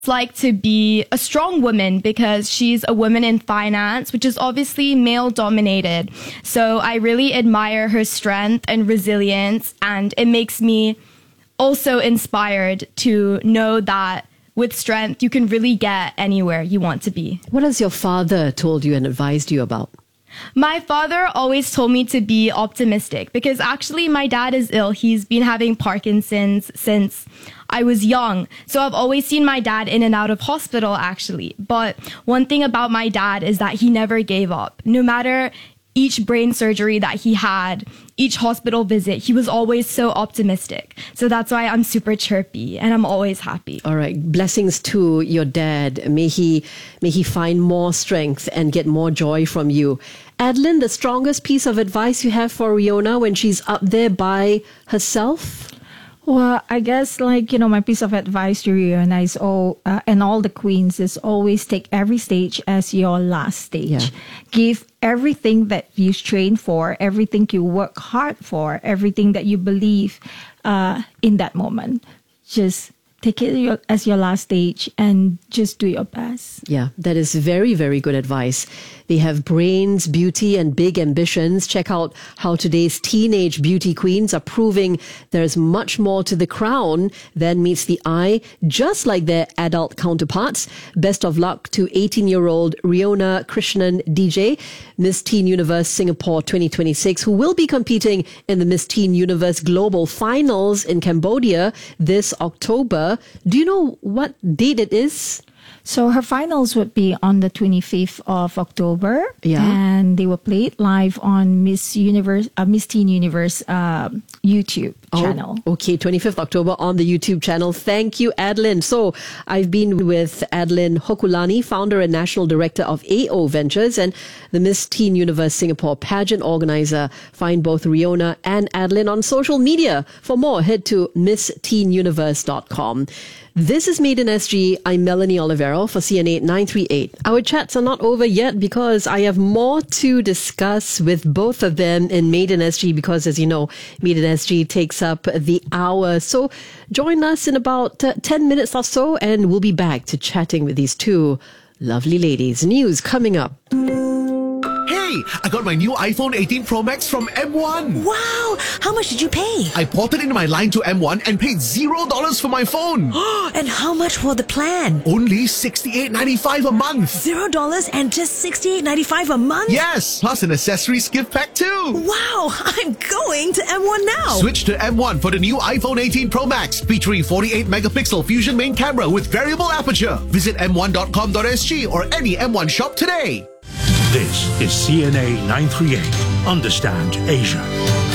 it's like to be a strong woman because she's a woman in finance, which is obviously male dominated. So I really admire her strength and resilience, and it makes me also inspired to know that with strength, you can really get anywhere you want to be. What has your father told you and advised you about? My father always told me to be optimistic because actually my dad is ill. He's been having Parkinson's since I was young. So I've always seen my dad in and out of hospital actually. But one thing about my dad is that he never gave up. No matter each brain surgery that he had, each hospital visit, he was always so optimistic. So that's why I'm super chirpy and I'm always happy. All right. Blessings to your dad. May he find more strength and get more joy from you. Adeline, the strongest piece of advice you have for Riona when she's up there by herself? Well, I guess my piece of advice to Riona is and all the queens is always take every stage as your last stage. Yeah. Give everything that you train for, everything you work hard for, everything that you believe in that moment. Just take it as your last stage and just do your best. Yeah, that is very, very good advice. They have brains, beauty, and big ambitions. Check out how today's teenage beauty queens are proving there's much more to the crown than meets the eye, just like their adult counterparts. Best of luck to 18-year-old Riona Krishnan DJ, Miss Teen Universe Singapore 2026, who will be competing in the Miss Teen Universe Global Finals in Cambodia this October. Do you know what date it is? So her finals would be on the 25th of October. Yeah. And they will play it live on Miss Teen Universe YouTube channel. Okay, 25th October on the YouTube channel. Thank you, Adeline. So I've been with Adeline Hokulani, founder and national director of AO Ventures and the Miss Teen Universe Singapore pageant organizer. Find both Riona and Adeline on social media. For more, head to missteenuniverse.com. This is Made in SG. I'm Melanie Olivero for CNA 938. Our chats are not over yet because I have more to discuss with both of them in Made in SG because, as you know, Made in SG takes up the hour. So join us in about 10 minutes or so and we'll be back to chatting with these two lovely ladies. News coming up. Hey, I got my new iPhone 18 Pro Max from M1. Wow! How much did you pay? I ported in my line to M1 and paid $0 for my phone. And how much for the plan? Only $68.95 a month. $0 and just $68.95 a month? Yes, plus an accessories gift pack too. Wow! I'm going to M1 now. Switch to M1 for the new iPhone 18 Pro Max featuring 48-megapixel Fusion main camera with variable aperture. Visit m1.com.sg or any M1 shop today. This is CNA 938. Understand Asia.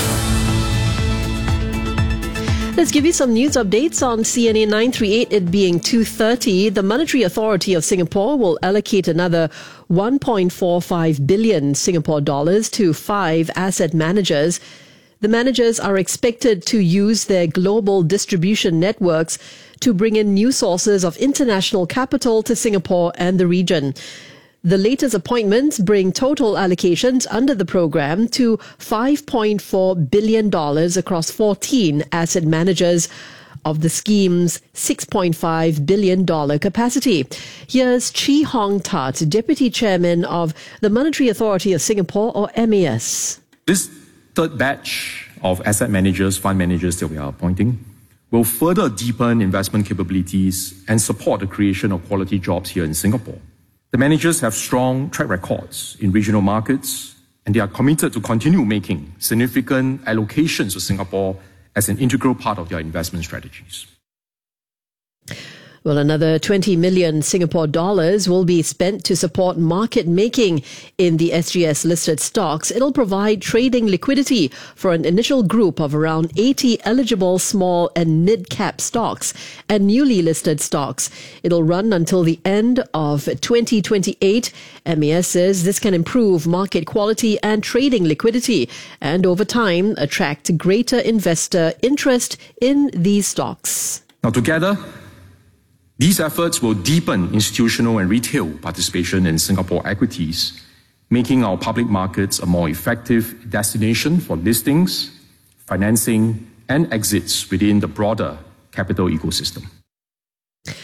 Let's give you some news updates on CNA 938, it being 2:30. The Monetary Authority of Singapore will allocate another 1.45 billion Singapore dollars to 5 asset managers. The managers are expected to use their global distribution networks to bring in new sources of international capital to Singapore and the region. The latest appointments bring total allocations under the program to $5.4 billion across 14 asset managers of the scheme's $6.5 billion capacity. Here's Chee Hong Tat, Deputy Chairman of the Monetary Authority of Singapore, or MAS. This third batch of asset managers, fund managers that we are appointing, will further deepen investment capabilities and support the creation of quality jobs here in Singapore. The managers have strong track records in regional markets, and they are committed to continue making significant allocations to Singapore as an integral part of their investment strategies. Well, another 20 million Singapore dollars will be spent to support market making in the SGS listed stocks. It'll provide trading liquidity for an initial group of around 80 eligible small and mid-cap stocks and newly listed stocks. It'll run until the end of 2028. MAS says this can improve market quality and trading liquidity and over time attract greater investor interest in these stocks. Now, together, these efforts will deepen institutional and retail participation in Singapore equities, making our public markets a more effective destination for listings, financing, and exits within the broader capital ecosystem.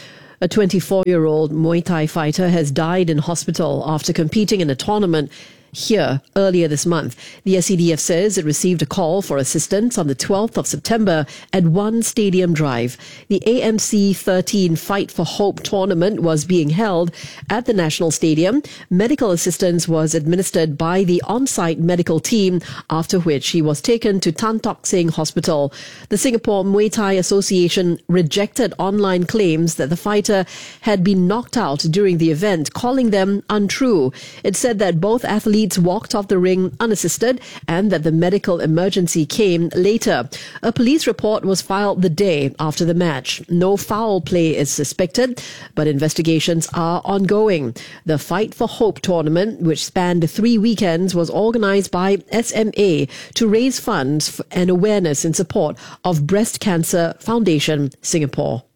A 24-year-old Muay Thai fighter has died in hospital after competing in a tournament here earlier this month. The SCDF says it received a call for assistance on the 12th of September at One Stadium Drive. The AMC 13 Fight for Hope tournament was being held at the National Stadium. Medical assistance was administered by the on-site medical team, after which he was taken to Tan Tock Seng Hospital. The Singapore Muay Thai Association rejected online claims that the fighter had been knocked out during the event, calling them untrue. It said that both athletes walked off the ring unassisted and that the medical emergency came later. A police report was filed the day after the match. No foul play is suspected, but investigations are ongoing. The Fight for Hope tournament, which spanned 3 weekends, was organized by SMA to raise funds and awareness in support of Breast Cancer Foundation Singapore.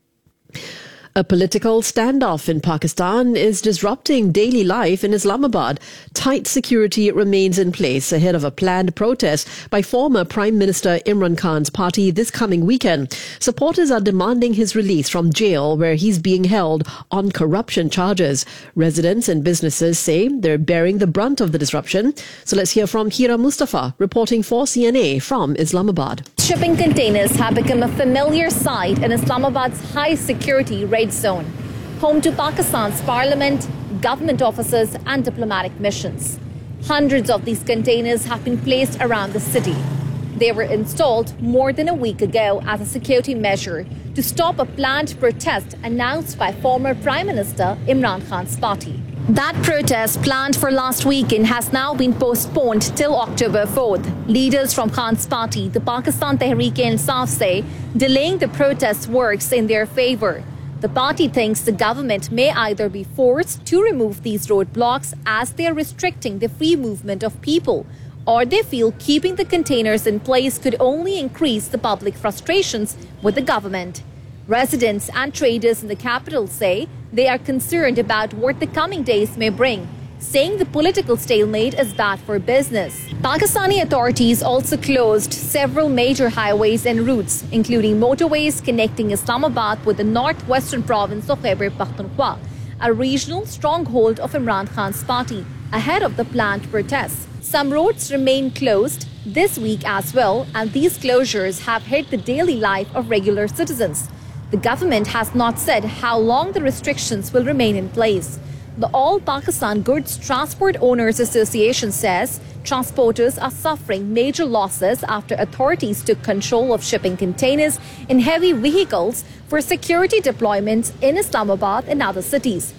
A political standoff in Pakistan is disrupting daily life in Islamabad. Tight security remains in place ahead of a planned protest by former Prime Minister Imran Khan's party this coming weekend. Supporters are demanding his release from jail, where he's being held on corruption charges. Residents and businesses say they're bearing the brunt of the disruption. So let's hear from Hira Mustafa, reporting for CNA from Islamabad. Shipping containers have become a familiar sight in Islamabad's high-security red zone, home to Pakistan's parliament, government offices and diplomatic missions. Hundreds of these containers have been placed around the city. They were installed more than a week ago as a security measure to stop a planned protest announced by former Prime Minister Imran Khan's party. That protest, planned for last weekend, has now been postponed till October 4th. Leaders from Khan's party, the Pakistan Tehreek-e-Insaf, say delaying the protest works in their favor. The party thinks the government may either be forced to remove these roadblocks as they are restricting the free movement of people, or they feel keeping the containers in place could only increase the public frustrations with the government. Residents and traders in the capital say they are concerned about what the coming days may bring, saying the political stalemate is bad for business. Pakistani authorities also closed several major highways and routes, including motorways connecting Islamabad with the northwestern province of Khyber Pakhtunkhwa, a regional stronghold of Imran Khan's party, ahead of the planned protests. Some roads remain closed this week as well, and these closures have hit the daily life of regular citizens. The government has not said how long the restrictions will remain in place. The All Pakistan Goods Transport Owners Association says transporters are suffering major losses after authorities took control of shipping containers in heavy vehicles for security deployments in Islamabad and other cities.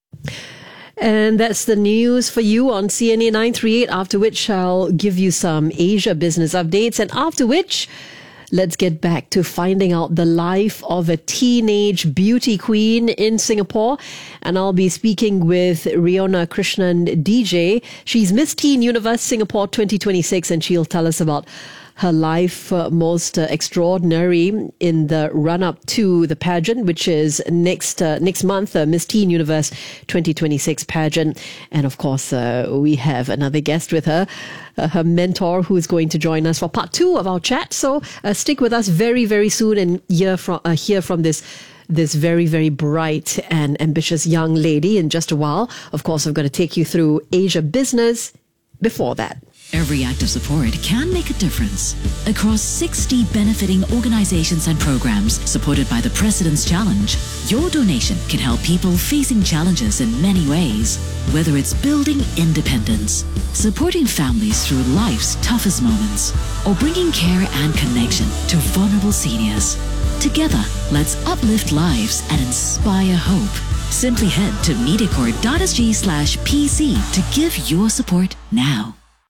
And that's the news for you on CNA 938, after which I'll give you some Asia business updates, and after which let's get back to finding out the life of a teenage beauty queen in Singapore. And I'll be speaking with Riona Krishnan DJ. She's Miss Teen Universe Singapore 2026, and she'll tell us about her life most extraordinary in the run-up to the pageant, which is next month, Miss Teen Universe 2026 pageant. And of course, we have another guest with her, her mentor, who is going to join us for part 2 of our chat. So stick with us very, very soon and hear from this very, very bright and ambitious young lady in just a while. Of course, I'm going to take you through Asia business before that. Every act of support can make a difference. Across 60 benefiting organizations and programs supported by the President's Challenge, your donation can help people facing challenges in many ways. Whether it's building independence, supporting families through life's toughest moments, or bringing care and connection to vulnerable seniors. Together, let's uplift lives and inspire hope. Simply head to mediacorp.sg/PC to give your support now.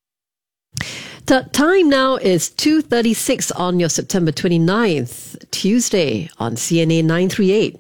The time now is 2:36 on your September 29th, Tuesday on CNA 938.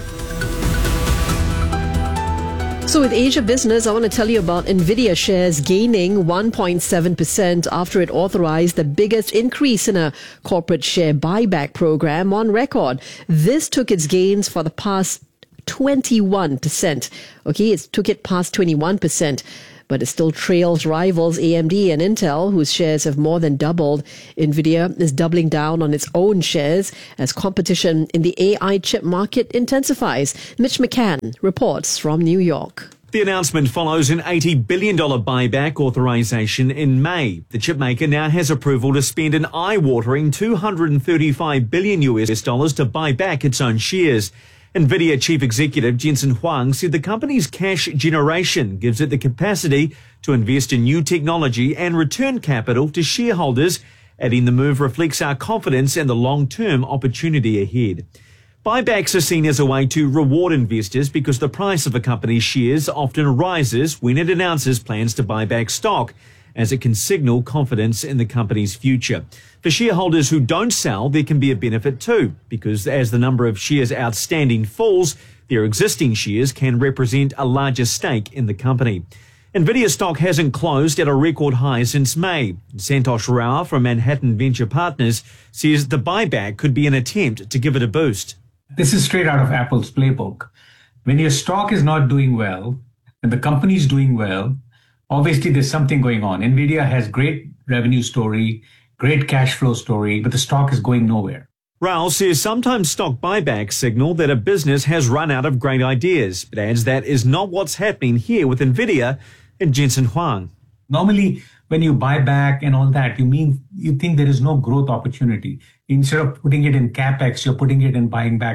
So with Asia Business, I want to tell you about NVIDIA shares gaining 1.7% after it authorized the biggest increase in a corporate share buyback program on record. This took its gains for the past 21%. Okay, it took it past 21%. but it still trails rivals AMD and Intel, whose shares have more than doubled. Nvidia is doubling down on its own shares as competition in the AI chip market intensifies. Mitch McCann reports from New York. The announcement follows an $80 billion buyback authorization in May. The chipmaker now has approval to spend an eye-watering $235 billion to buy back its own shares. Nvidia chief executive Jensen Huang said the company's cash generation gives it the capacity to invest in new technology and return capital to shareholders, adding the move reflects our confidence in the long-term opportunity ahead. Buybacks are seen as a way to reward investors because the price of a company's shares often rises when it announces plans to buy back stock, as it can signal confidence in the company's future. For shareholders who don't sell, there can be a benefit too, because as the number of shares outstanding falls, their existing shares can represent a larger stake in the company. Nvidia stock hasn't closed at a record high since May. Santosh Rao from Manhattan Venture Partners says the buyback could be an attempt to give it a boost. This is straight out of Apple's playbook. When your stock is not doing well and the company is doing well, obviously there's something going on. Nvidia has great revenue story, great cash flow story, but the stock is going nowhere. Rao says sometimes stock buybacks signal that a business has run out of great ideas, but adds that is not what's happening here with Nvidia and Jensen Huang. Normally, when you buy back and all that, you think there is no growth opportunity. Instead of putting it in CapEx, you're putting it in buying back.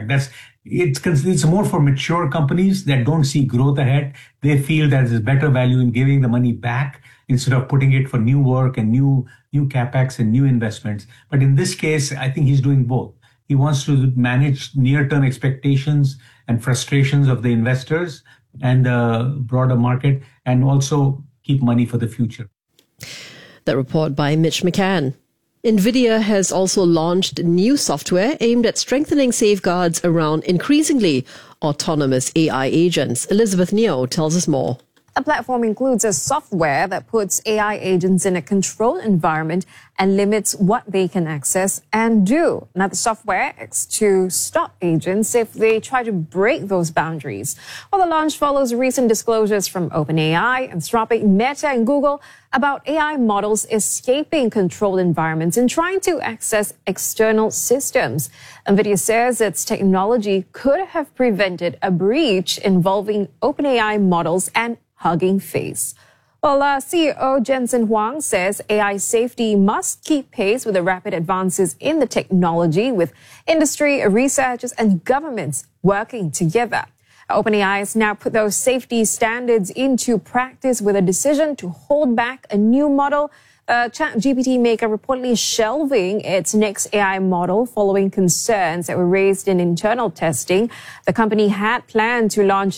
It's more for mature companies that don't see growth ahead. They feel that there's better value in giving the money back instead of putting it for new work and new CapEx and new investments. But in this case, I think he's doing both. He wants to manage near-term expectations and frustrations of the investors and the broader market, and also keep money for the future. That report by Mitch McCann. Nvidia has also launched new software aimed at strengthening safeguards around increasingly autonomous AI agents. Elizabeth Neo tells us more. The platform includes a software that puts AI agents in a controlled environment and limits what they can access and do. Now, the software is to stop agents if they try to break those boundaries. Well, the launch follows recent disclosures from OpenAI, Anthropic, Meta, and Google about AI models escaping controlled environments and trying to access external systems. NVIDIA says its technology could have prevented a breach involving OpenAI models and Hugging Face. Well, CEO Jensen Huang says AI safety must keep pace with the rapid advances in the technology, with industry, researchers, and governments working together. OpenAI has now put those safety standards into practice with a decision to hold back a new model. ChatGPT maker reportedly shelving its next AI model following concerns that were raised in internal testing. The company had planned to launch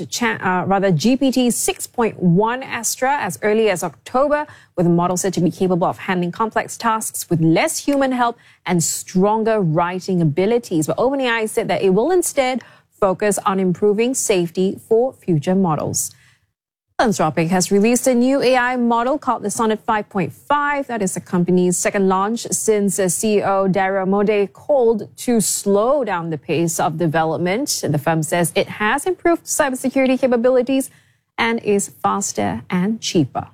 GPT 6.1 Astra as early as October, with the model said to be capable of handling complex tasks with less human help and stronger writing abilities. But OpenAI said that it will instead focus on improving safety for future models. Anthropic has released a new AI model called the Sonnet 5.5. That is the company's second launch since CEO Dario Amodei called to slow down the pace of development. The firm says it has improved cybersecurity capabilities and is faster and cheaper.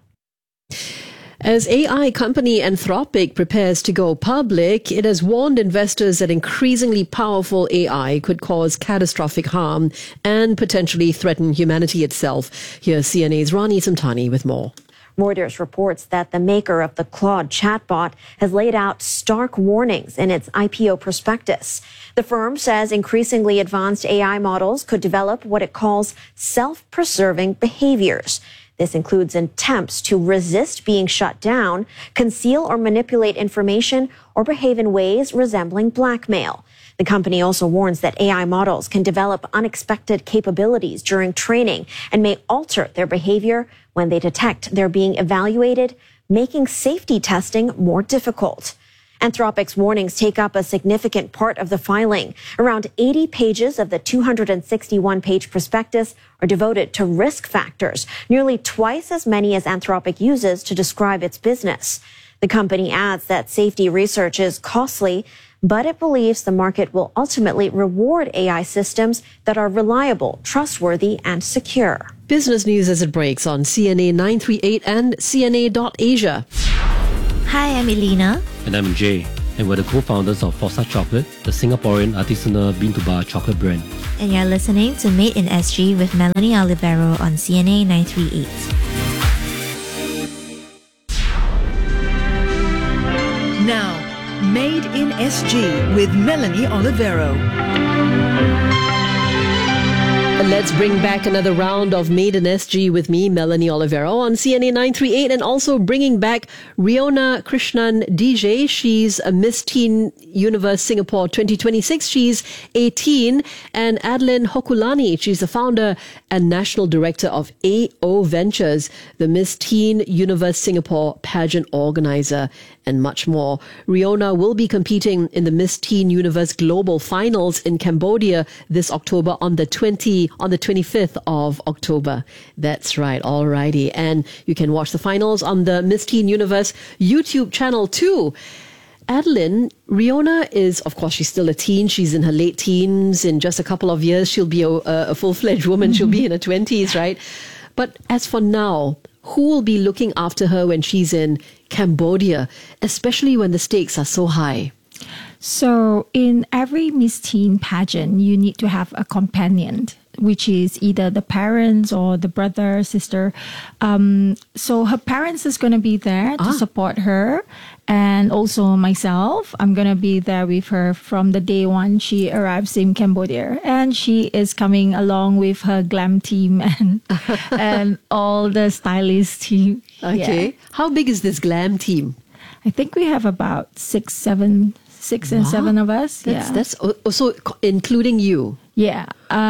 As AI company Anthropic prepares to go public, it has warned investors that increasingly powerful AI could cause catastrophic harm and potentially threaten humanity itself. Here's CNA's Rani Samtani with more. Reuters reports that the maker of the Claude chatbot has laid out stark warnings in its IPO prospectus. The firm says increasingly advanced AI models could develop what it calls self-preserving behaviors. This includes attempts to resist being shut down, conceal or manipulate information, or behave in ways resembling blackmail. The company also warns that AI models can develop unexpected capabilities during training and may alter their behavior when they detect they're being evaluated, making safety testing more difficult. Anthropic's warnings take up a significant part of the filing. Around 80 pages of the 261-page prospectus are devoted to risk factors, nearly twice as many as Anthropic uses to describe its business. The company adds that safety research is costly, but it believes the market will ultimately reward AI systems that are reliable, trustworthy, and secure. business news as it breaks on CNA 938 and CNA.Asia. Hi, I'm Elena. And I'm Jay. And we're the co-founders of Fossa Chocolate, the Singaporean artisanal bean-to-bar chocolate brand. And you're listening to Made in SG with Melanie Olivero on CNA 938. Now, Made in SG with Melanie Olivero. Let's bring back another round of Made in SG with me, Melanie Olivero, on CNA 938, and also bringing back Riona Krishnan DJ. She's a Miss Teen Universe Singapore 2026. She's 18. And Adeline Hokulani, she's the founder and national director of AO Ventures, the Miss Teen Universe Singapore pageant organizer, and much more. Riona will be competing in the Miss Teen Universe Global Finals in Cambodia this October on the 25th of October. That's right. Alrighty. And you can watch the finals on the Miss Teen Universe YouTube channel too. Adeline, Riona is, of course, she's still a teen. She's in her late teens. In just a couple of years, she'll be a full-fledged woman. Mm-hmm. She'll be in her 20s, right? But as for now, who will be looking after her when she's in Cambodia, especially when the stakes are so high? So in every Miss Teen pageant, you need to have a companion, which is either the parents or the brother, sister. So her parents is going to be there to support her. And also myself, I'm going to be there with her from the day one she arrives in Cambodia. And she is coming along with her glam team and all the stylist team. Okay. Yeah. How big is this glam team? I think we have about six and seven of us. That's also including you. Yeah.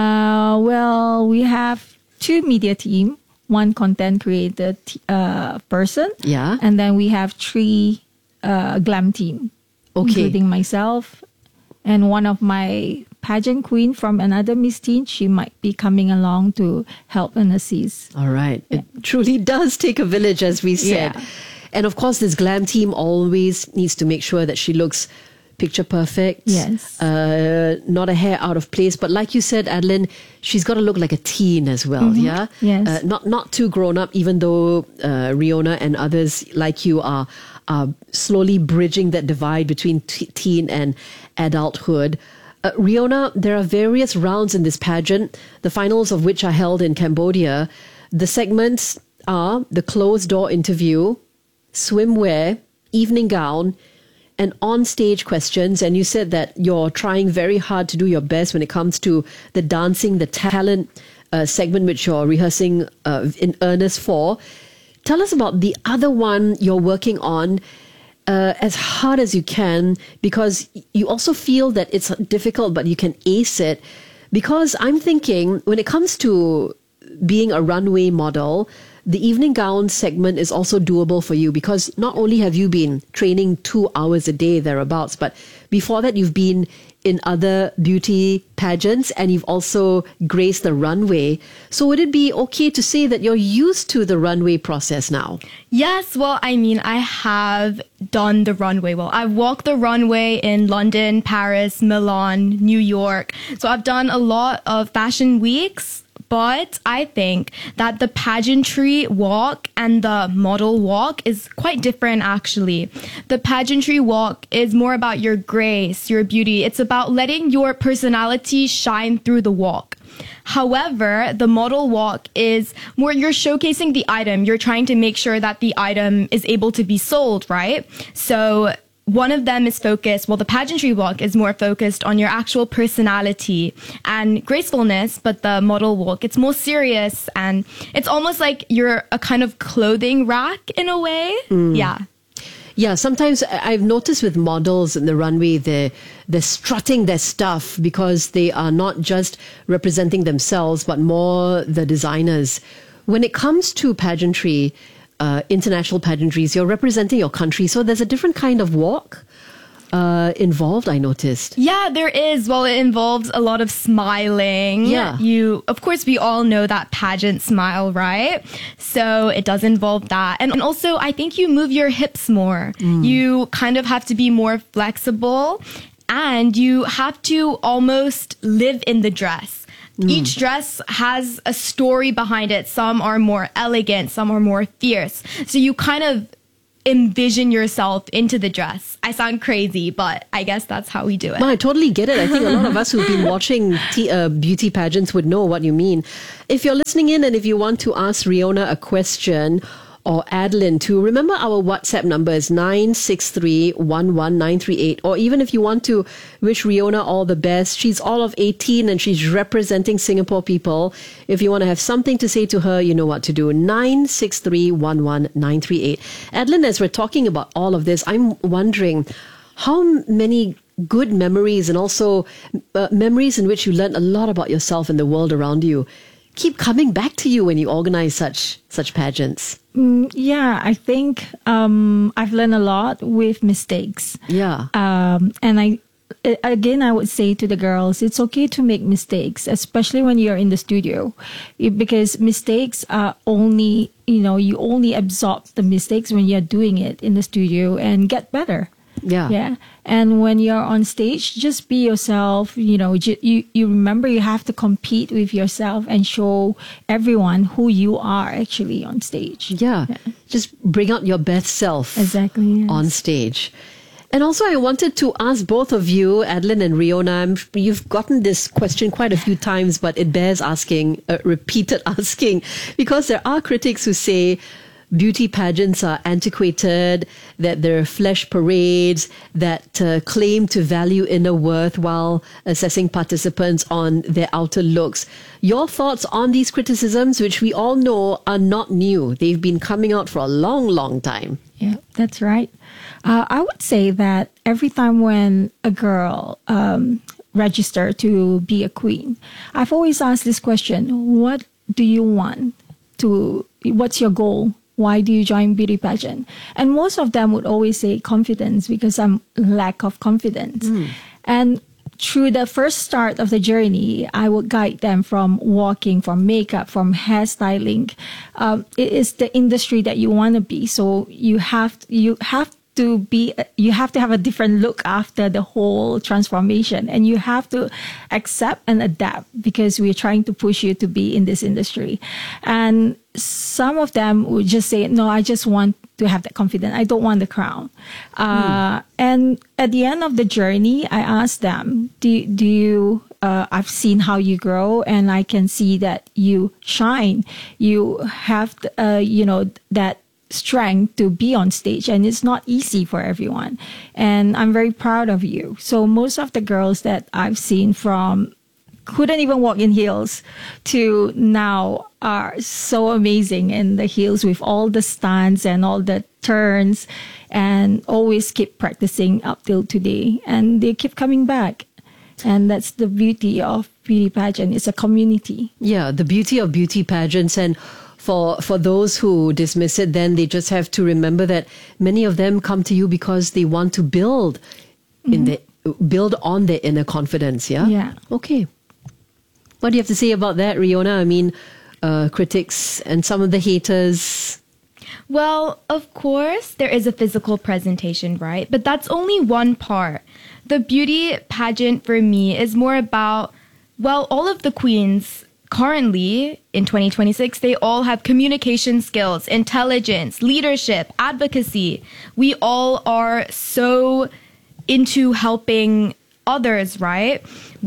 Well, we have 2 media team, 1 content creator person. Yeah. And then we have 3 glam team, including myself and one of my pageant queen from another Miss Teen. She might be coming along to help and assist. All right. Yeah. It truly does take a village, as we said. Yeah. And of course, this glam team always needs to make sure that she looks picture perfect. Yes. Not a hair out of place. But like you said, Adeline, she's got to look like a teen as well. Mm-hmm. Yeah. Yes. Not too grown up, even though Riona and others like you are slowly bridging that divide between teen and adulthood. Riona, there are various rounds in this pageant, the finals of which are held in Cambodia. The segments are the closed door interview, swimwear, evening gown, and on-stage questions. And you said that you're trying very hard to do your best when it comes to the dancing, the talent segment, which you're rehearsing in earnest for. Tell us about the other one you're working on as hard as you can, because you also feel that it's difficult, but you can ace it. Because I'm thinking when it comes to being a runway model, the evening gown segment is also doable for you, because not only have you been training 2 hours a day thereabouts, but before that you've been in other beauty pageants and you've also graced the runway. So would it be okay to say that you're used to the runway process now? Yes, well, I mean, I have done the runway. Well, I've walked the runway in London, Paris, Milan, New York. So I've done a lot of fashion weeks. But I think that the pageantry walk and the model walk is quite different, actually. The pageantry walk is more about your grace, your beauty. It's about letting your personality shine through the walk. However, the model walk is more, you're showcasing the item. You're trying to make sure that the item is able to be sold, right? So one of them is focused, well, the pageantry walk is more focused on your actual personality and gracefulness, but the model walk, it's more serious, and it's almost like you're a kind of clothing rack in a way. Yeah. Yeah, sometimes I've noticed with models in the runway, they're strutting their stuff because they are not just representing themselves, but more the designers. When it comes to pageantry, international pageantries, you're representing your country, so there's a different kind of walk involved, I noticed. Yeah, there is. Well, it involves a lot of smiling. Yeah. Of course, we all know that pageant smile, right? So it does involve that. And also, I think you move your hips more. You kind of have to be more flexible, and you have to almost live in the dress. Each dress has a story behind it. Some are more elegant, some are more fierce. So you kind of envision yourself into the dress. I sound crazy, but I guess that's how we do it. No, I totally get it. I think a lot of us who've been watching beauty pageants would know what you mean. If you're listening in and if you want to ask Riona a question or Adeline too, remember our WhatsApp number is 963-11938. Or even if you want to wish Riona all the best, she's all of 18 and she's representing Singapore people. If you want to have something to say to her, you know what to do. 963-11938. Adeline, as we're talking about all of this, I'm wondering how many good memories and also memories in which you learned a lot about yourself and the world around you keep coming back to you when you organize such pageants. Yeah, I think I've learned a lot with mistakes. Yeah. And I would say to the girls, it's okay to make mistakes, especially when you're in the studio, because mistakes are only, you only absorb the mistakes when you're doing it in the studio and get better. Yeah. Yeah. And when you're on stage, just be yourself. You remember you have to compete with yourself and show everyone who you are actually on stage. Yeah. Just bring out your best self. Exactly. Yes. On stage. And also, I wanted to ask both of you, Adeline and Riona, you've gotten this question quite a few times, but it bears asking, repeated asking, because there are critics who say beauty pageants are antiquated, that they're flesh parades, that claim to value inner worth while assessing participants on their outer looks. Your thoughts on these criticisms, which we all know are not new. They've been coming out for a long, long time. Yeah, that's right. I would say that every time when a girl registers to be a queen, I've always asked this question: what do you want to? What's your goal? Why do you join beauty pageant? And most of them would always say confidence, because I'm lack of confidence. And through the first start of the journey, I would guide them from walking, from makeup, from hairstyling. It is the industry that you want to be. So you have to have a different look after the whole transformation, and you have to accept and adapt, because we're trying to push you to be in this industry. And some of them would just say, no, I just want to have that confidence. I don't want the crown. And at the end of the journey, I asked them, do you, I've seen how you grow, and I can see that you shine. You have, that strength to be on stage, and it's not easy for everyone. And I'm very proud of you. So most of the girls that I've seen from couldn't even walk in heels to now are so amazing in the heels, with all the stunts and all the turns, and always keep practicing up till today, and they keep coming back. And that's the beauty of beauty pageant. It's a community. Yeah, the beauty of beauty pageants. And for those who dismiss it, then they just have to remember that many of them come to you because they want to build on their inner confidence. Yeah. Yeah. Okay. What do you have to say about that, Riona? I mean, critics and some of the haters. Well, of course, there is a physical presentation, right? But that's only one part. The beauty pageant for me is more about, well, all of the queens currently in 2026, they all have communication skills, intelligence, leadership, advocacy. We all are so into helping others, right?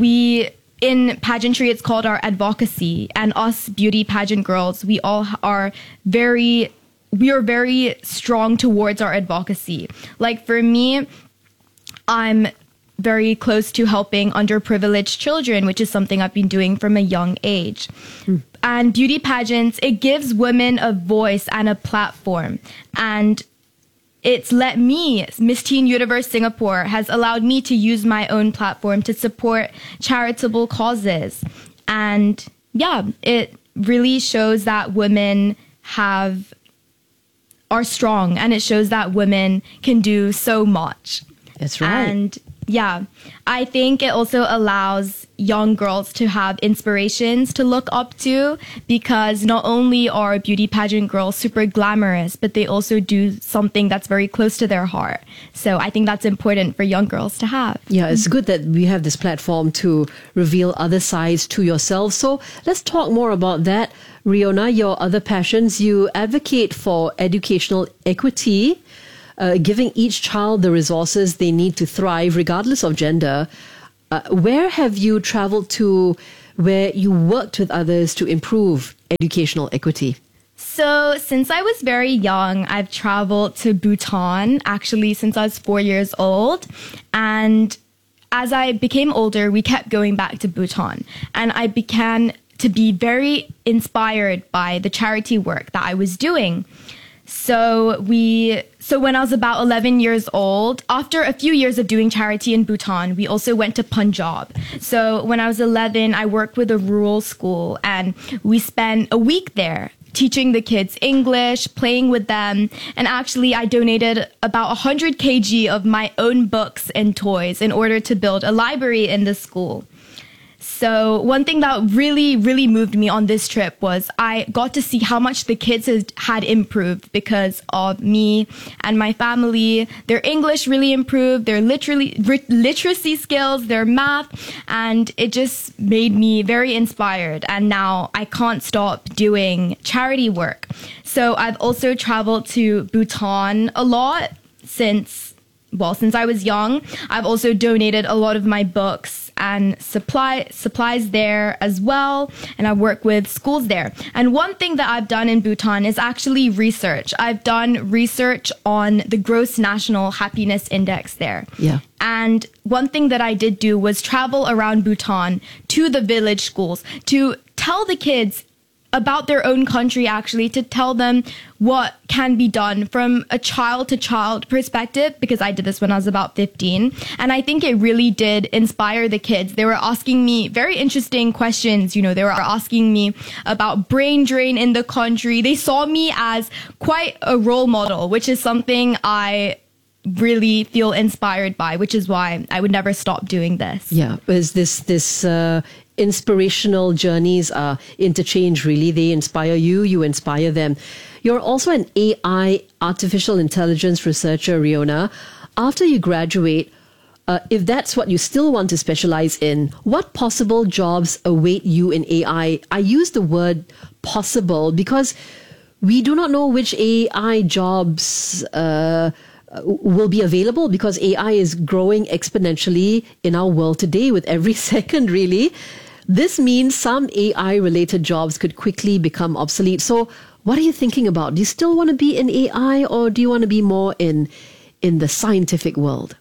In pageantry, it's called our advocacy, and us beauty pageant girls, we are very strong towards our advocacy. Like for me, I'm very close to helping underprivileged children, which is something I've been doing from a young age. And beauty pageants, it gives women a voice and a platform. And it's let me, Miss Teen Universe Singapore, has allowed me to use my own platform to support charitable causes. And yeah, it really shows that women are strong, and it shows that women can do so much. That's right. And Yeah, I think it also allows young girls to have inspirations to look up to, because not only are beauty pageant girls super glamorous, but they also do something that's very close to their heart. So I think that's important for young girls to have. Yeah, it's good that we have this platform to reveal other sides to yourself. So let's talk more about that. Riona, your other passions, you advocate for educational equity, giving each child the resources they need to thrive regardless of gender. Where have you traveled to where you worked with others to improve educational equity? So since I was very young, I've traveled to Bhutan, actually since I was 4 years old. And as I became older, we kept going back to Bhutan. And I began to be very inspired by the charity work that I was doing. So when I was about 11 years old, after a few years of doing charity in Bhutan, we also went to Punjab. So when I was 11, I worked with a rural school, and we spent a week there teaching the kids English, playing with them. And actually, I donated about 100 kg of my own books and toys in order to build a library in the school. So one thing that really, really moved me on this trip was I got to see how much the kids had improved because of me and my family. Their English really improved, their literacy skills, their math, and it just made me very inspired. And now I can't stop doing charity work. So I've also traveled to Bhutan a lot since I was young. I've also donated a lot of my books and supplies there as well, and I work with schools there. And one thing that I've done in Bhutan is actually research. I've done research on the gross national happiness index there. Yeah. And one thing that I did do was travel around Bhutan to the village schools to tell the kids about their own country, actually, to tell them what can be done from a child-to-child perspective, because I did this when I was about 15. And I think it really did inspire the kids. They were asking me very interesting questions. You know, they were asking me about brain drain in the country. They saw me as quite a role model, which is something I really feel inspired by, which is why I would never stop doing this. Yeah, is this inspirational journeys are interchange, really. They inspire you, you inspire them. You're also an AI, artificial intelligence researcher, Riona. After you graduate, if that's what you still want to specialize in, what possible jobs await you in AI? I use the word possible because we do not know which AI jobs will be available, because AI is growing exponentially in our world today with every second, really. This means some AI-related jobs could quickly become obsolete. So what are you thinking about? Do you still want to be in AI, or do you want to be more in the scientific world?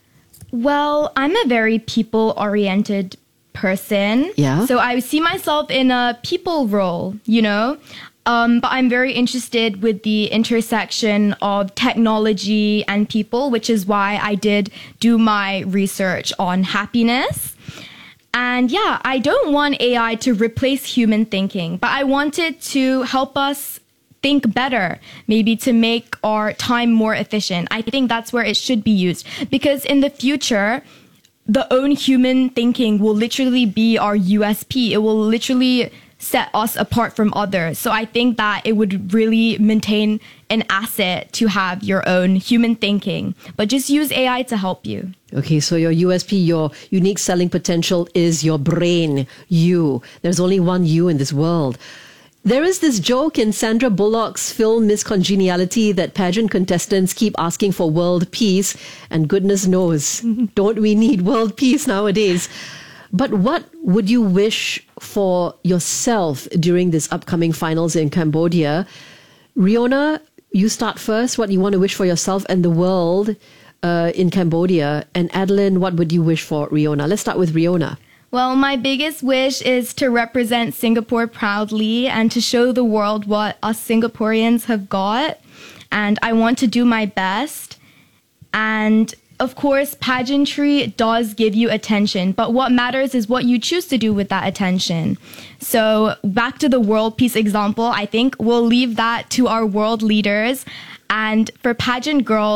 Well, I'm a very people-oriented person. Yeah. So I see myself in a people role, you know? But I'm very interested with the intersection of technology and people, which is why I did do my research on happiness. And yeah, I don't want AI to replace human thinking, but I want it to help us think better, maybe to make our time more efficient. I think that's where it should be used, because in the future, the own human thinking will literally be our USP. It will literally set us apart from others. So I think that it would really maintain an asset to have your own human thinking, but just use AI to help you. Okay, so your USP, your unique selling potential is your brain, you. There's only one you in this world. There is this joke in Sandra Bullock's film Miss Congeniality that pageant contestants keep asking for world peace, and goodness knows, don't we need world peace nowadays? But what would you wish for yourself during this upcoming finals in Cambodia? Riona, you start first. What you want to wish for yourself and the world in Cambodia. And Adeline, what would you wish for Riona? Let's start with Riona. Well, my biggest wish is to represent Singapore proudly and to show the world what us Singaporeans have got. And I want to do my best. And of course, pageantry does give you attention, but what matters is what you choose to do with that attention. So back to the world peace example, I think we'll leave that to our world leaders. And for pageant girls,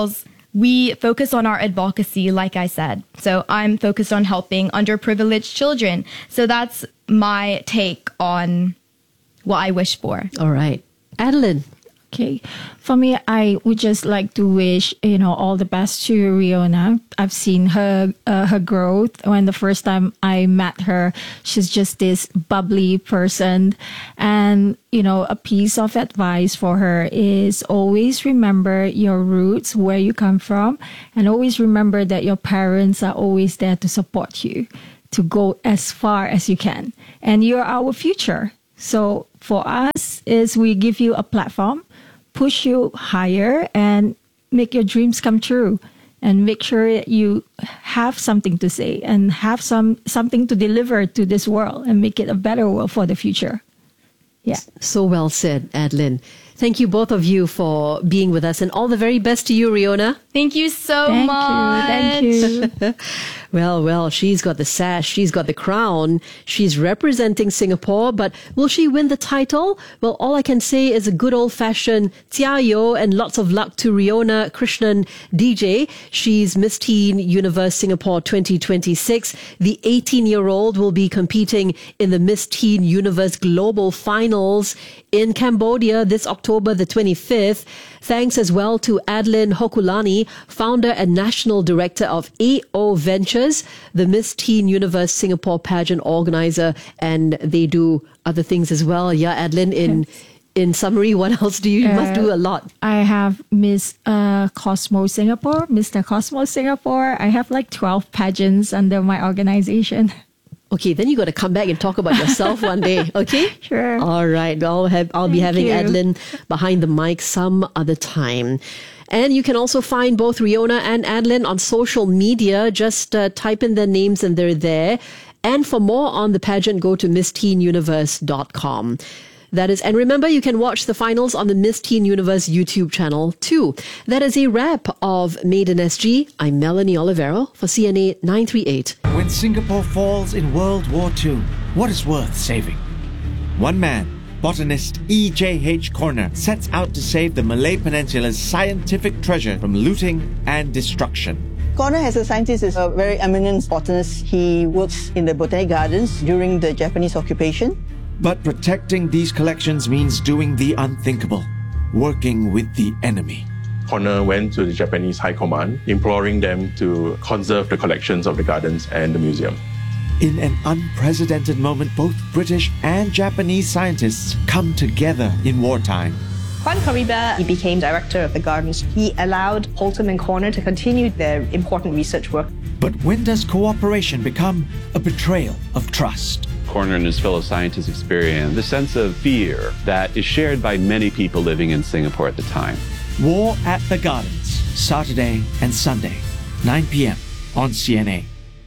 we focus on our advocacy, like I said. So I'm focused on helping underprivileged children. So that's my take on what I wish for. All right. Adeline. Okay. For me, I would just like to wish, all the best to Riona. I've seen her growth. When the first time I met her, she's just this bubbly person. And, a piece of advice for her is always remember your roots, where you come from, and always remember that your parents are always there to support you, to go as far as you can. And you're our future. So for us is we give you a platform, push you higher, and make your dreams come true, and make sure that you have something to say and have something to deliver to this world and make it a better world for the future. Yeah. So well said, Adeline. Thank you both of you for being with us, and all the very best to you, Riona. Thank you so much. Thank you. Well, she's got the sash, she's got the crown, she's representing Singapore, but will she win the title? Well, all I can say is a good old-fashioned jiayo and lots of luck to Riona Krishnan DJ. She's Miss Teen Universe Singapore 2026. The 18-year-old will be competing in the Miss Teen Universe Global Finals in Cambodia this October the 25th. Thanks as well to Adeline Hokulani, founder and national director of AO Ventures, the Miss Teen Universe Singapore pageant organizer, and they do other things as well. Yeah, Adeline, in summary, what else do you must do a lot? I have Miss Cosmo Singapore, Mr. Cosmo Singapore. I have like 12 pageants under my organization. Okay, then you got to come back and talk about yourself one day, okay? Sure. All right, I'll be having Adeline behind the mic some other time. And you can also find both Riona and Adeline on social media. Just type in their names and they're there. And for more on the pageant, go to missteenuniverse.com. That is, and remember, you can watch the finals on the Miss Teen Universe YouTube channel too. That is a wrap of Made in SG. I'm Melanie Olivero for CNA 938. When Singapore falls in World War II, what is worth saving? One man, botanist E.J.H. Corner, sets out to save the Malay Peninsula's scientific treasure from looting and destruction. Corner, as a scientist, is a very eminent botanist. He works in the botanic gardens during the Japanese occupation. But protecting these collections means doing the unthinkable, working with the enemy. Corner went to the Japanese High Command, imploring them to conserve the collections of the gardens and the museum. In an unprecedented moment, both British and Japanese scientists come together in wartime. Juan Cariba, he became director of the gardens. He allowed Holtom and Corner to continue their important research work. But when does cooperation become a betrayal of trust? Corner and his fellow scientists experienced the sense of fear that is shared by many people living in Singapore at the time. War at the Gardens, Saturday and Sunday, 9 p.m. on CNA.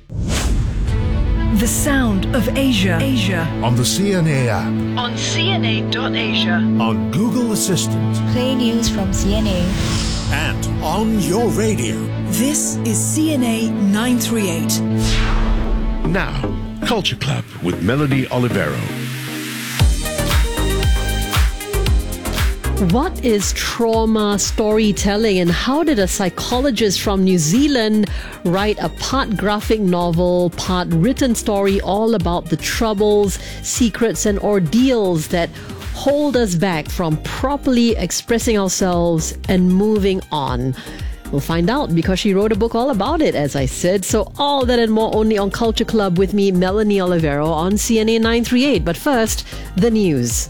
The sound of Asia. On the CNA app. On CNA.Asia. On Google Assistant. Play news from CNA. And on your radio. This is CNA 938. Now, Culture Club with Melanie Olivero. What is trauma storytelling, and how did a psychologist from New Zealand write a part graphic novel, part written story all about the troubles, secrets, and ordeals that hold us back from properly expressing ourselves and moving on? We'll find out because she wrote a book all about it, as I said. So all that and more only on Culture Club with me, Melanie Olivero, on CNA 938. But first, the news.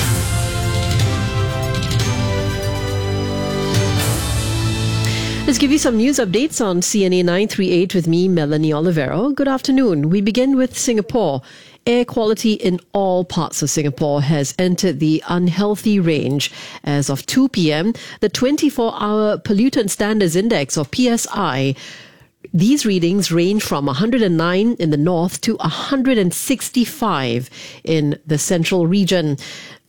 Let's give you some news updates on CNA 938 with me, Melanie Olivero. Good afternoon. We begin with Singapore. Air quality in all parts of Singapore has entered the unhealthy range. As of 2 p.m., the 24-hour Pollutant Standards Index, or PSI, these readings range from 109 in the north to 165 in the central region.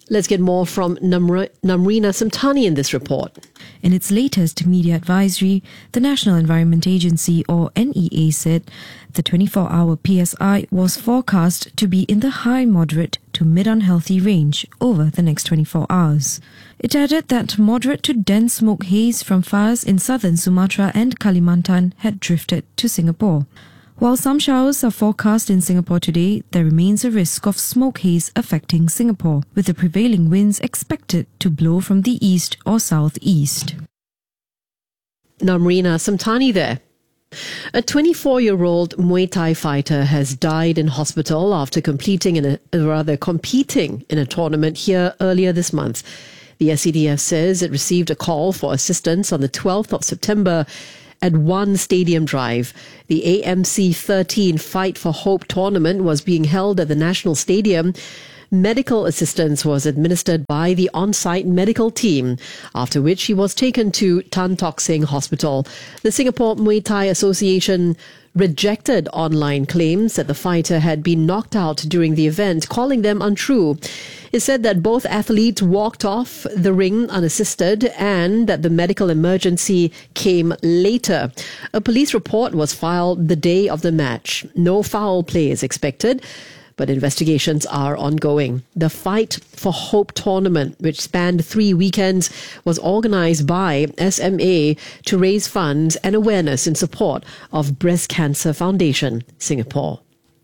Let's get more from Namrina Samtani in this report. In its latest media advisory, the National Environment Agency, or NEA, said the 24-hour PSI was forecast to be in the high moderate to mid-unhealthy range over the next 24 hours. It added that moderate to dense smoke haze from fires in southern Sumatra and Kalimantan had drifted to Singapore. While some showers are forecast in Singapore today, there remains a risk of smoke haze affecting Singapore, with the prevailing winds expected to blow from the east or southeast. Namrina Samtani there. A 24-year-old Muay Thai fighter has died in hospital after competing in a tournament here earlier this month. The SCDF says it received a call for assistance on the 12th of September at One Stadium Drive. The AMC 13 Fight for Hope tournament was being held at the National Stadium. Medical assistance was administered by the on-site medical team, after which he was taken to Tan Tock Seng Hospital. The Singapore Muay Thai Association rejected online claims that the fighter had been knocked out during the event, calling them untrue. It said that both athletes walked off the ring unassisted and that the medical emergency came later. A police report was filed the day of the match. No foul play is expected, but investigations are ongoing. The Fight for Hope tournament, which spanned 3 weekends, was organized by SMA to raise funds and awareness in support of Breast Cancer Foundation, Singapore.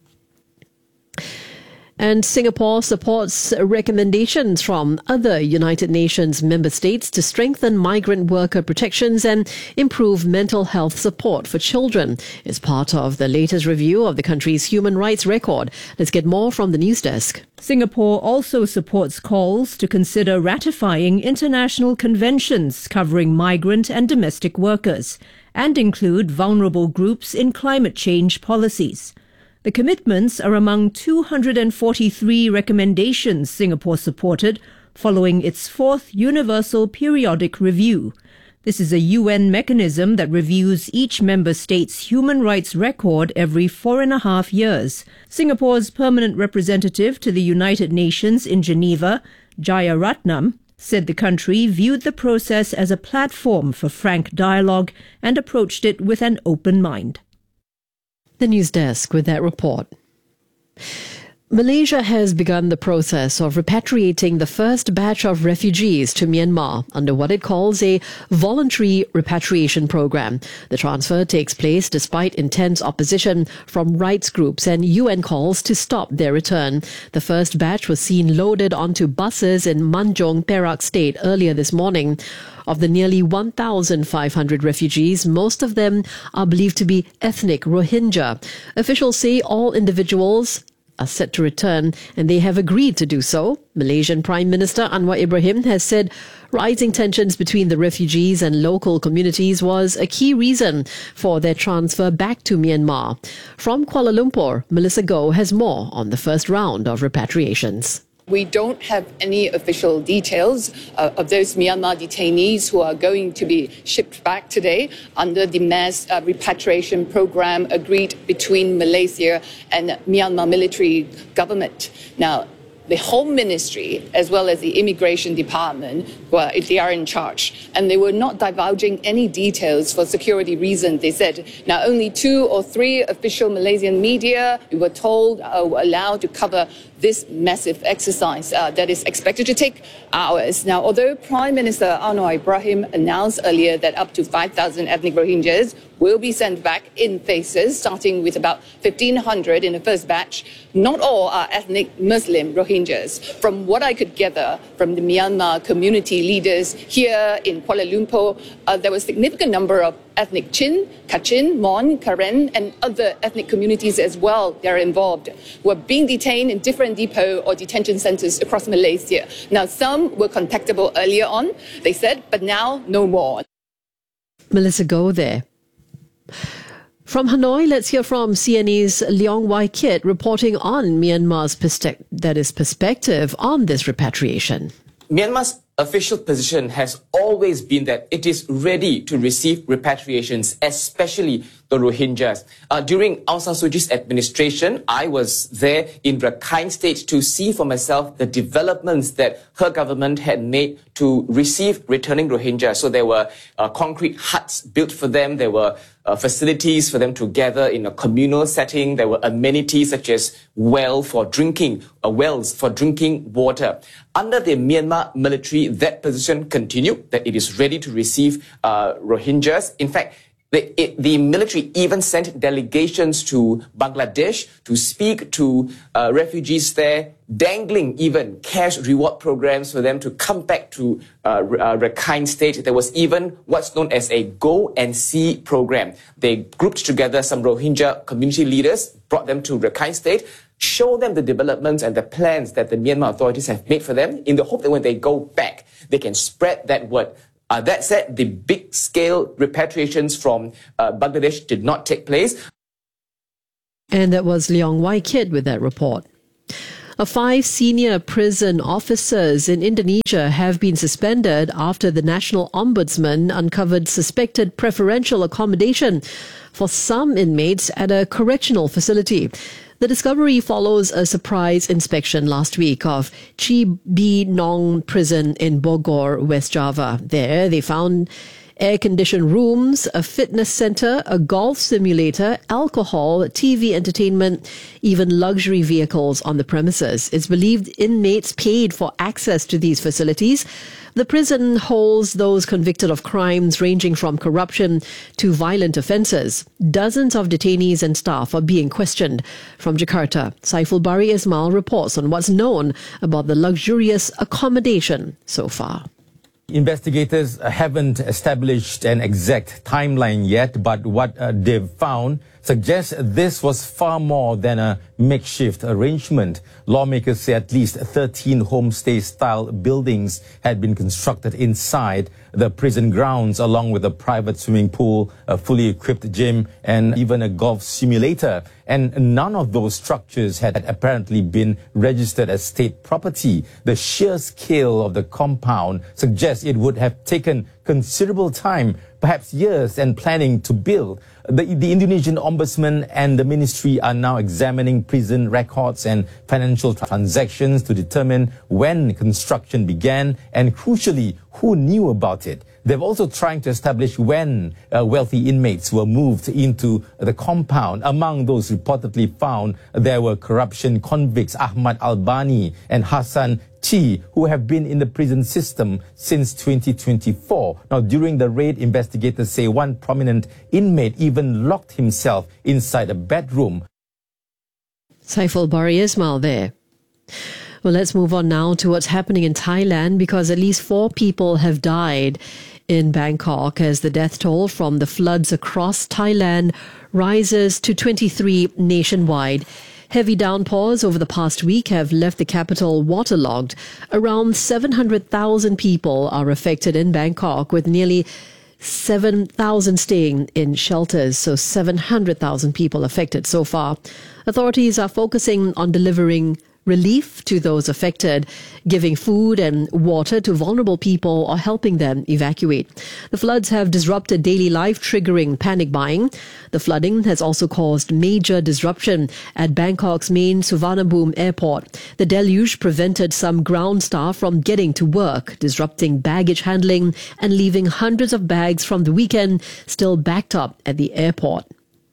And Singapore supports recommendations from other United Nations member states to strengthen migrant worker protections and improve mental health support for children. It's part of the latest review of the country's human rights record. Let's get more from the news desk. Singapore also supports calls to consider ratifying international conventions covering migrant and domestic workers and include vulnerable groups in climate change policies. The commitments are among 243 recommendations Singapore supported following its 4th Universal Periodic Review. This is a UN mechanism that reviews each member state's human rights record every 4.5 years. Singapore's permanent representative to the United Nations in Geneva, Jayaratnam, said the country viewed the process as a platform for frank dialogue and approached it with an open mind. The news desk with that report. Malaysia has begun the process of repatriating the first batch of refugees to Myanmar under what it calls a voluntary repatriation program. The transfer takes place despite intense opposition from rights groups and UN calls to stop their return. The first batch was seen loaded onto buses in Manjong, Perak State earlier this morning. Of the nearly 1,500 refugees, most of them are believed to be ethnic Rohingya. Officials say all individuals are set to return and they have agreed to do so. Malaysian Prime Minister Anwar Ibrahim has said rising tensions between the refugees and local communities was a key reason for their transfer back to Myanmar. From Kuala Lumpur, Melissa Goh has more on the first round of repatriations. We don't have any official details of those Myanmar detainees who are going to be shipped back today under the mass repatriation program agreed between Malaysia and Myanmar military government. Now, the Home Ministry, as well as the Immigration Department, they are in charge. And they were not divulging any details for security reasons. They said now only 2 or 3 official Malaysian media, we were told, were allowed to cover this massive exercise that is expected to take hours. Now, although Prime Minister Anwar Ibrahim announced earlier that up to 5,000 ethnic Rohingyas will be sent back in phases, starting with about 1,500 in the first batch, not all are ethnic Muslim Rohingyas. From what I could gather from the Myanmar community leaders here in Kuala Lumpur, there was a significant number of ethnic Chin, Kachin, Mon, Karen, and other ethnic communities as well that are involved, who are being detained in different depot or detention centers across Malaysia. Now, some were contactable earlier on, they said, but now no more. Melissa Goh there. From Hanoi, let's hear from CNA's Leong Wai Kit reporting on Myanmar's perspective on this repatriation. Myanmar's official position has always been that it is ready to receive repatriations, especially the Rohingyas. During Aung San Suu Kyi's administration, I was there in Rakhine State to see for myself the developments that her government had made to receive returning Rohingyas. So there were concrete huts built for them. There were facilities for them to gather in a communal setting. There were amenities such as wells for drinking water. Under the Myanmar military, that position continued, that it is ready to receive Rohingyas. In fact, the military even sent delegations to Bangladesh to speak to refugees there, dangling even cash reward programs for them to come back to Rakhine State. There was even what's known as a Go and See program. They grouped together some Rohingya community leaders, brought them to Rakhine State, show them the developments and the plans that the Myanmar authorities have made for them in the hope that when they go back, they can spread that word. That said, the big-scale repatriations from Bangladesh did not take place. And that was Leong Wai Kit with that report. 5 senior prison officers in Indonesia have been suspended after the National Ombudsman uncovered suspected preferential accommodation for some inmates at a correctional facility. The discovery follows a surprise inspection last week of Cibinong prison in Bogor, West Java. There, they found air-conditioned rooms, a fitness center, a golf simulator, alcohol, TV entertainment, even luxury vehicles on the premises. It's believed inmates paid for access to these facilities. The prison holds those convicted of crimes ranging from corruption to violent offences. Dozens of detainees and staff are being questioned. From Jakarta, Saiful Bari Ismail reports on what's known about the luxurious accommodation so far. Investigators haven't established an exact timeline yet, but what they've found suggests this was far more than a makeshift arrangement. Lawmakers say at least 13 homestay-style buildings had been constructed inside the prison grounds, along with a private swimming pool, a fully equipped gym, and even a golf simulator. And none of those structures had apparently been registered as state property. The sheer scale of the compound suggests it would have taken considerable time, perhaps years, and planning to build. The Indonesian Ombudsman and the ministry are now examining prison records and financial transactions to determine when construction began and, crucially, who knew about it. They're also trying to establish when wealthy inmates were moved into the compound. Among those reportedly found, there were corruption convicts Ahmad Albani and Hassan Chi, who have been in the prison system since 2024. Now, during the raid, investigators say one prominent inmate even locked himself inside a bedroom. Saiful Bari Ismail there. Well, let's move on now to what's happening in Thailand, because at least 4 people have died in Bangkok as the death toll from the floods across Thailand rises to 23 nationwide. Heavy downpours over the past week have left the capital waterlogged. Around 700,000 people are affected in Bangkok, with nearly 7,000 staying in shelters, so 700,000 people affected so far. Authorities are focusing on delivering relief to those affected, giving food and water to vulnerable people, or helping them evacuate. The floods have disrupted daily life, triggering panic buying. The flooding has also caused major disruption at Bangkok's main Suvarnabhumi airport. The deluge prevented some ground staff from getting to work, disrupting baggage handling and leaving hundreds of bags from the weekend still backed up at the airport.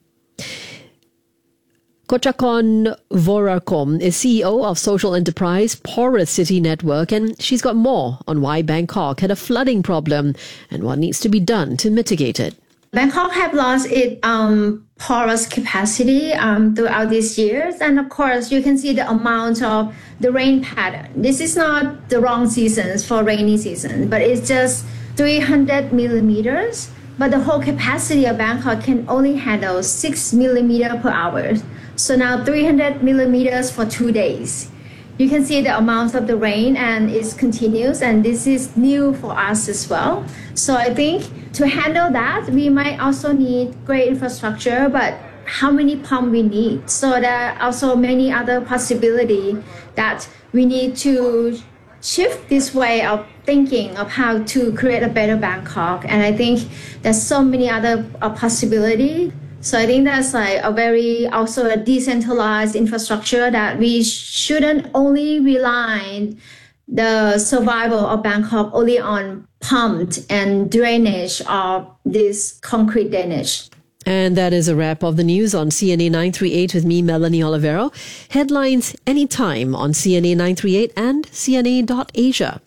Kochakon Vorakom is CEO of social enterprise Porous City Network, and she's got more on why Bangkok had a flooding problem and what needs to be done to mitigate it. Bangkok have lost its porous capacity throughout these years, and of course you can see the amount of the rain pattern. This is not the wrong seasons for rainy season, but it's just 300 millimeters. But the whole capacity of Bangkok can only handle 6 millimeters per hour. So now 300 millimeters for 2 days. You can see the amount of the rain, and it continues, and this is new for us as well. So I think to handle that, we might also need great infrastructure, but how many pumps we need? So there are also many other possibilities that we need to shift this way of thinking of how to create a better Bangkok. And I think there's so many other possibilities. So I think that's like also a decentralized infrastructure that we shouldn't only rely the survival of Bangkok only on pumped and drainage of this concrete drainage. And that is a wrap of the news on CNA 938 with me, Melanie Olivero. Headlines anytime on CNA 938 and CNA.Asia.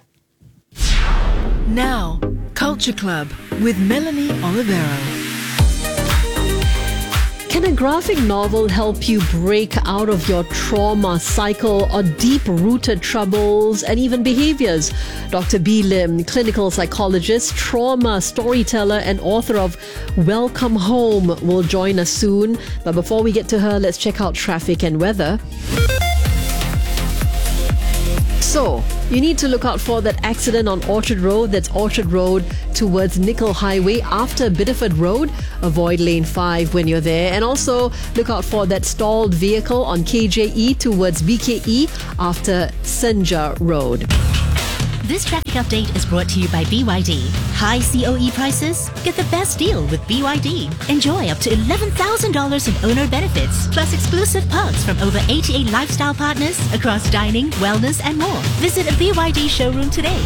Now, Culture Club with Melanie Olivero. Can a graphic novel help you break out of your trauma cycle or deep-rooted troubles and even behaviors? Dr. B. Lim, clinical psychologist, trauma storyteller and author of Welcome Home, will join us soon. But before we get to her, let's check out traffic and weather. So, you need to look out for that accident on Orchard Road. That's Orchard Road towards Nickel Highway after Biddeford Road. Avoid lane 5 when you're there. And also look out for that stalled vehicle on KJE towards BKE after Senja Road. This traffic update is brought to you by BYD. High COE prices? Get the best deal with BYD. Enjoy up to $11,000 in owner benefits, plus exclusive perks from over 88 lifestyle partners across dining, wellness, and more. Visit a BYD showroom today.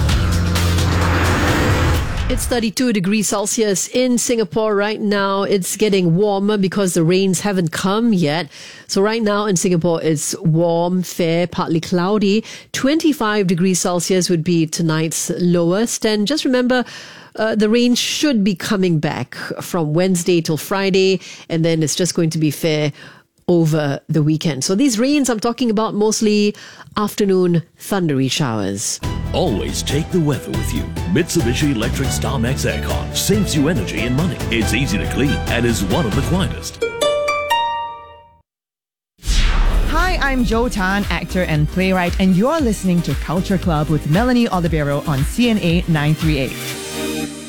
It's 32 degrees Celsius in Singapore right now. It's getting warmer because the rains haven't come yet. So right now in Singapore, it's warm, fair, partly cloudy. 25 degrees Celsius would be tonight's lowest. And just remember, the rain should be coming back from Wednesday till Friday. And then it's just going to be fair over the weekend. So these rains I'm talking about mostly afternoon thundery showers. Always take the weather with you. Mitsubishi Electric StarMax Aircon saves you energy and money. It's easy to clean and is one of the quietest. Hi, I'm Jo Tan, actor and playwright, and you're listening to Culture Club with Melanie Olivero on CNA 938.